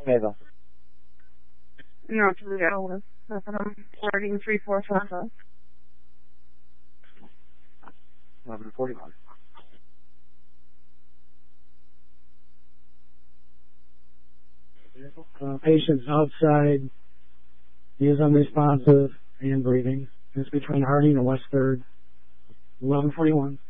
Mayville. No, Toledo. That's what I'm forwarding 3455. 1141. Patient's outside. He is unresponsive and breathing. It's between Harding and West 3rd. 1141.